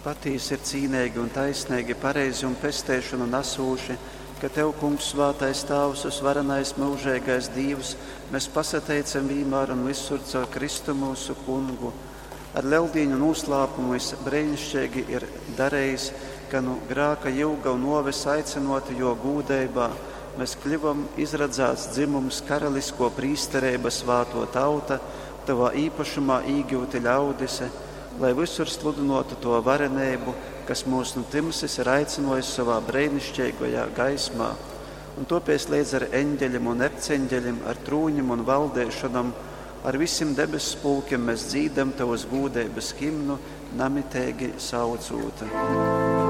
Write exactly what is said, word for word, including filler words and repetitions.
Patīsi ir cīnīgi un taisnīgi, pareizi un pestēšanu nesūši, ka Tev, Kungs, svētais Tēvs, varenais mūžīgais Dievs, mēs pasateicam vienmēr un visur caur Kristu mūsu Kungu. Ar leldīņu noslēpumu es brīnišķīgi ir darējis, ka nu grāka ilga un noves aicinot jo gūdībā, mēs kļuvam izradzēts dzimums karalisko prīsterība svāto tauta, Tavā īpašumā īgūti ļaudise, lai visur sludinotu to varenību, kas mūs no timsis ir aicinojis savā brīnišķīgajā gaismā. Un topies līdz ar eņģeļiem un erceņģeļiem, ar trūņiem un valdēšanam, ar visiem debesu spulkiem mēs dzīdam Tavas gūdības himnu, namitēgi saucūta.